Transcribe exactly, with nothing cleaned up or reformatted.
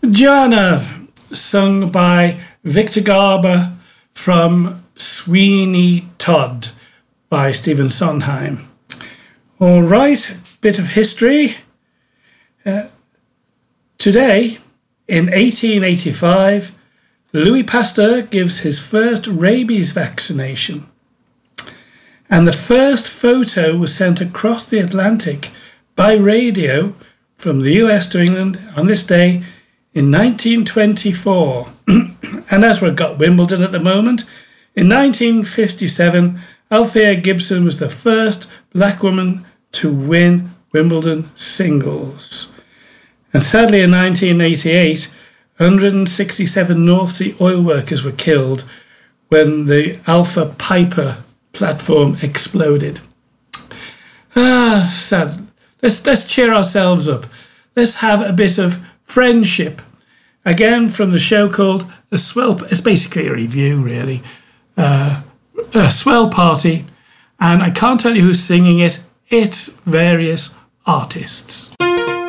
Joanna, sung by Victor Garber from Sweeney Todd by Stephen Sondheim. All right, bit of history. Uh, today, in eighteen eighty-five, Louis Pasteur gives his first rabies vaccination. And the first photo was sent across the Atlantic by radio from the U S to England on this day in nineteen twenty-four. And as we've got Wimbledon at the moment, in nineteen fifty-seven, Althea Gibson was the first black woman to win Wimbledon singles. And sadly, in nineteen eighty-eight, one hundred sixty-seven North Sea oil workers were killed when the Alpha Piper platform exploded. Ah, sad. Let's, let's cheer ourselves up. Let's have a bit of friendship. Again, from the show called A Swell... It's basically a review, really. Uh, a Swell Party. And I can't tell you who's singing it. It's various artists.